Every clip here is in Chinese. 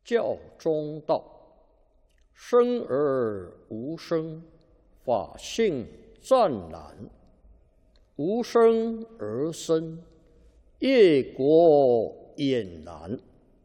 教中道，生而无生，法性湛然；无生而生，业果俨然。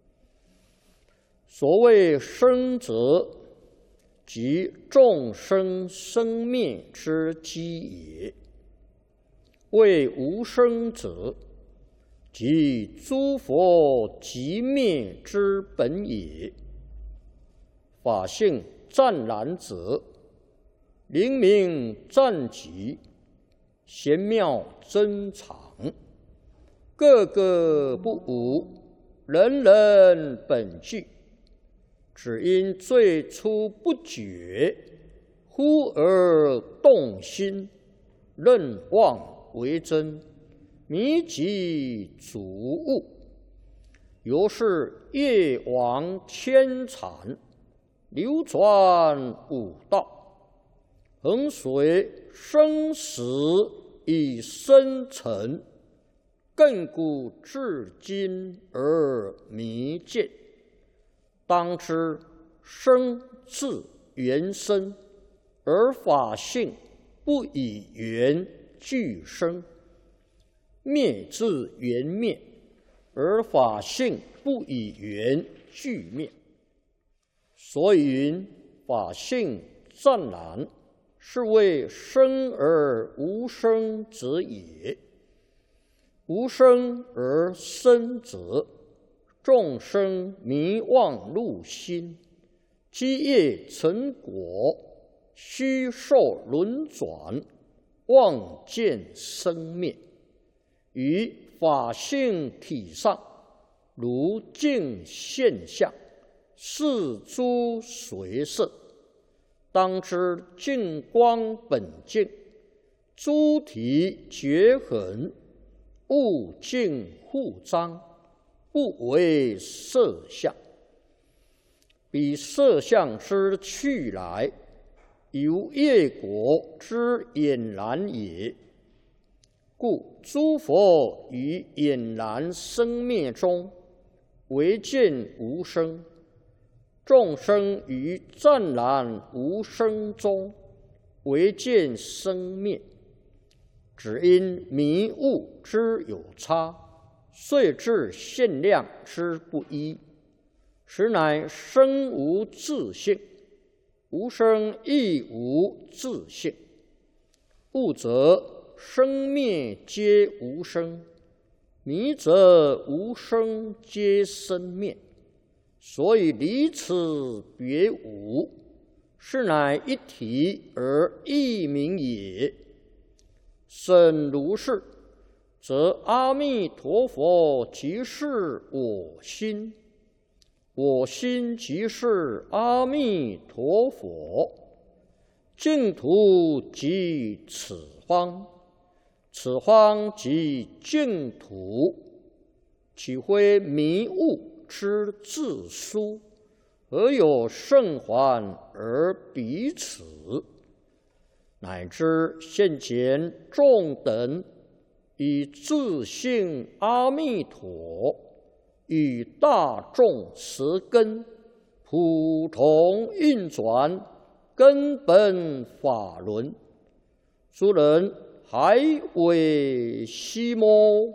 所谓生者，即众生生灭之基也；谓无生者，即诸佛寂灭之本也。法性湛然者，灵明湛极，玄妙珍藏，个个不无，人人本具。只因最初不觉，忽而动心，认妄为真，迷己主悟，由是业往牵缠，流转五道，恒随生死以生成，亘古至今而弥见。当知生自缘生，而法性不以缘俱生；灭自缘灭，而法性不以缘俱灭。所以云法性湛然，是谓生而无生者也。无生而生者，众生迷妄入心，积业成果，虚受轮转，妄见生灭。于法性体上，如镜现象，是诸随色。当知净光本净，诸体绝痕，物净互彰，不为色相。彼色相之去来，由业果之俨然也。故诸佛于俨然生灭中，唯见无生；众生于湛然无生中，唯见生灭。只因迷悟之有差，遂致现量之不一，实乃生无自性，无生亦无自性。悟则生灭皆无生，迷则无生皆生灭。所以离此别无，是乃一体而异名也。审如是，则阿弥陀佛即是我心，我心即是阿弥陀佛，净土即此方，此方即净土，岂非迷悟之自殊？何有甚缓而彼此？乃至现前众等以自性阿弥陀与大众持根，普同运转根本法轮，诸人还未悉么？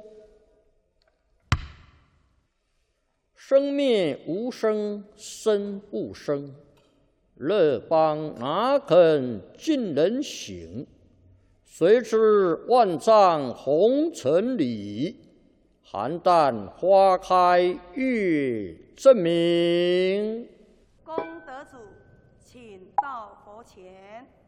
生灭无生，生不生，乐邦哪肯尽人行？谁知万丈红尘里，邯郸花开月正明。 功德主，请到佛前。